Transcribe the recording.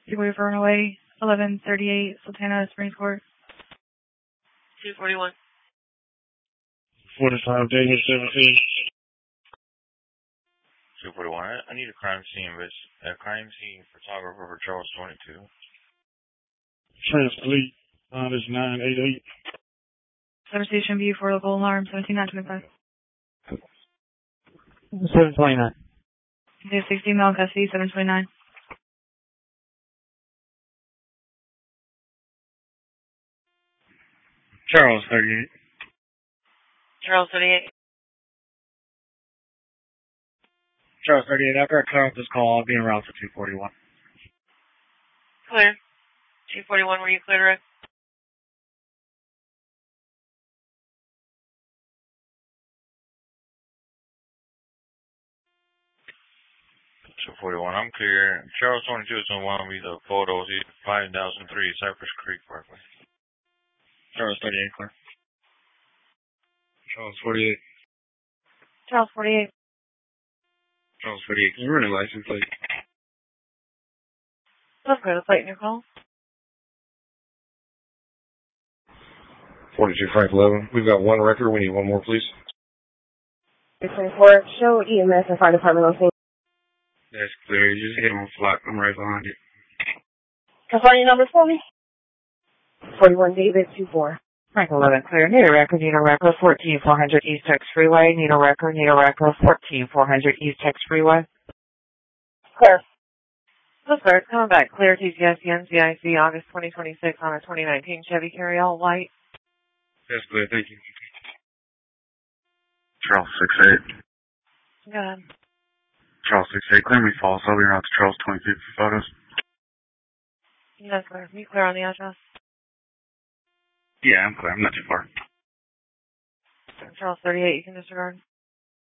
Freeway for runaway 1138 Sultana Springs Court. 241. 45 David 17. 241. I need a crime scene photographer for Charles 22. Transfleet. Is 988. Center Station B for local alarm 17925. 729. 60 Mel Gussie 729. Charles 38. Charles 38. Charles 38. After I clear out this call, I'll be en route for 241. Clear. 241, were you clear direct? So 41, I'm clear. Charles 22 is going to want me the photos, 5003 Cypress Creek Parkway. Charles 38, clear. Charles 48. Charles 48. Charles 48, can you run a license plate? Let's go to the plate in your call. 42 Frank 11. We've got one record. We need one more, please. 24. Show EMS and fire department on scene. That's clear. You just hit on flat. I'm right behind you. Confirm your number for me. 41 David 24. Frank 11, clear. Need a record, 14400 East Tex Freeway. Need a record, 14400 East Tex Freeway. Clear. Let's start. Coming back. Clear TCSC NCIC August 2026 on a 2019 Chevy Carryall White. That's clear. Thank you. Charles 68. Go ahead. Charles 68. Clear me false. I'll be around to Charles 22 for photos. Yes, clear. You clear on the address? Yeah, I'm clear. I'm not too far. Charles 38, you can disregard.